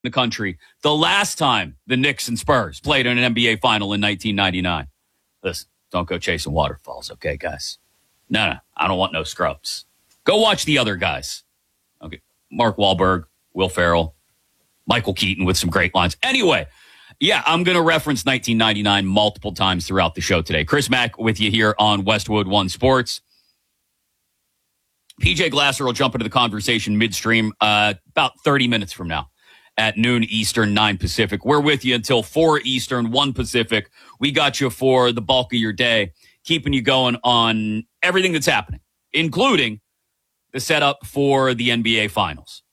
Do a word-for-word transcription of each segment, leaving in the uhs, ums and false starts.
the country the last time the Knicks and Spurs played in an N B A final in nineteen ninety-nine. Listen, don't go chasing waterfalls, okay, guys? No, no, I don't want no scrubs. Go watch the other guys. Okay, Mark Wahlberg, Will Ferrell, Michael Keaton with some great lines. Anyway, yeah, I'm going to reference nineteen ninety-nine multiple times throughout the show today. Chris Mack with you here on Westwood One Sports. P J Glasser will jump into the conversation midstream uh, about thirty minutes from now at noon Eastern, nine Pacific. We're with you until four Eastern, one Pacific. We got you for the bulk of your day, keeping you going on everything that's happening, including the setup for the N B A Finals.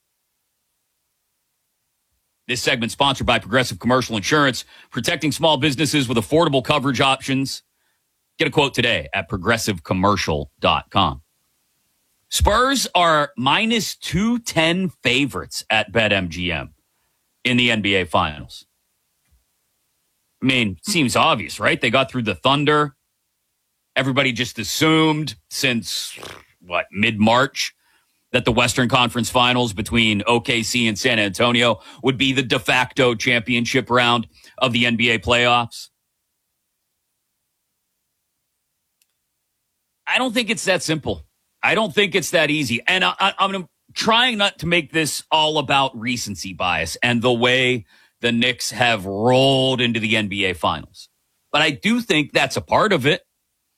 This segment sponsored by Progressive Commercial Insurance, protecting small businesses with affordable coverage options. Get a quote today at progressive commercial dot com. Spurs are minus two ten favorites at BetMGM in the N B A Finals. I mean, seems obvious, right? They got through the Thunder. Everybody just assumed since, what, mid-March that the Western Conference Finals between O K C and San Antonio would be the de facto championship round of the N B A playoffs. I don't think it's that simple. I don't think it's that easy. And I, I, I'm trying not to make this all about recency bias and the way the Knicks have rolled into the N B A Finals. But I do think that's a part of it.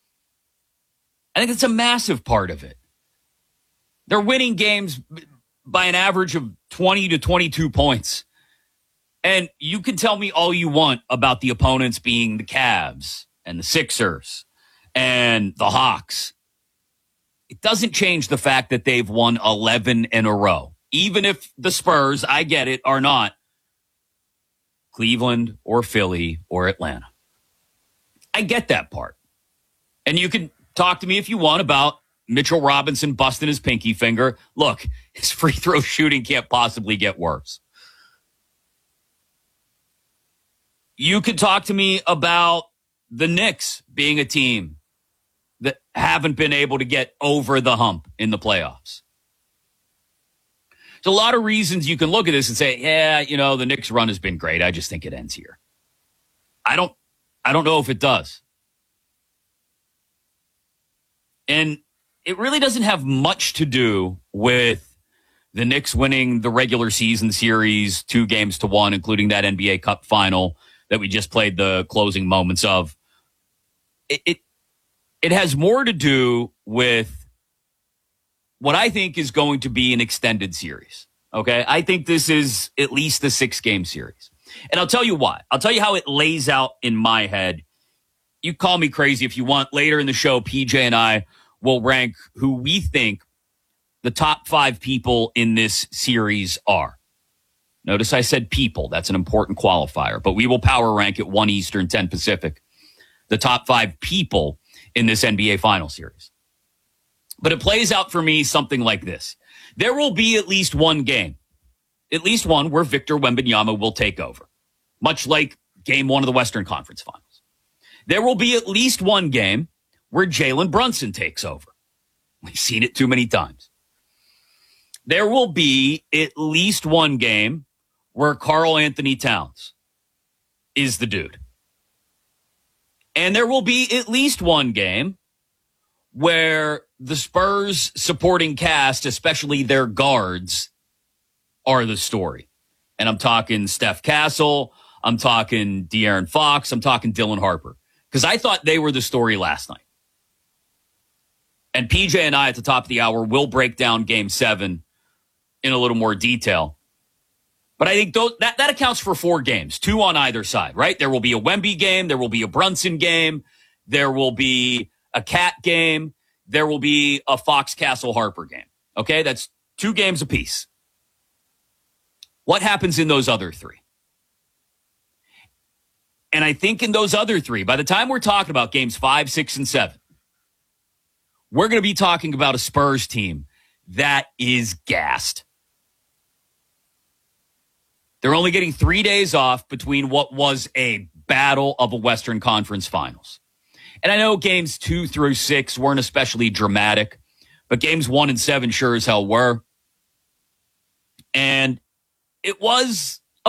I think it's a massive part of it. They're winning games by an average of twenty to twenty-two points. And you can tell me all you want about the opponents being the Cavs and the Sixers and the Hawks. It doesn't change the fact that they've won eleven in a row. Even if the Spurs, I get it, are not Cleveland or Philly or Atlanta. I get that part. And you can talk to me if you want about Mitchell Robinson busting his pinky finger. Look, his free throw shooting can't possibly get worse. You could talk to me about the Knicks being a team that haven't been able to get over the hump in the playoffs. There's a lot of reasons you can look at this and say, yeah, you know, the Knicks run has been great. I just think it ends here. I don't, I don't know if it does. And it really doesn't have much to do with the Knicks winning the regular season series two games to one, including that N B A Cup final that we just played the closing moments of. It, it, it has more to do with what I think is going to be an extended series. Okay. I think this is at least a six game series. And I'll tell you why. I'll tell you how it lays out in my head. You call me crazy if you want. Later in the show, P J and I will rank who we think the top five people in this series are. Notice I said people. That's an important qualifier. But we will power rank at one Eastern, ten Pacific, the top five people in this N B A final series. But it plays out for me something like this. There will be at least one game, at least one where Victor Wembanyama will take over, much like game one of the Western Conference Finals. There will be at least one game where Jalen Brunson takes over. We've seen it too many times. There will be at least one game where Karl Anthony Towns is the dude. And there will be at least one game where the Spurs supporting cast, especially their guards, are the story. And I'm talking Steph Castle. I'm talking De'Aaron Fox. I'm talking Dylan Harper. Because I thought they were the story last night. And P J and I at the top of the hour will break down game seven in a little more detail. But I think those, that, that accounts for four games, two on either side, right? There will be a Wemby game. There will be a Brunson game. There will be a Cat game. There will be a Fox Castle Harper game. Okay, that's two games apiece. What happens in those other three? And I think in those other three, by the time we're talking about games five, six, and seven, we're going to be talking about a Spurs team that is gassed. They're only getting three days off between what was a battle of a Western Conference Finals. And I know games two through six weren't especially dramatic, but games one and seven sure as hell were. And it was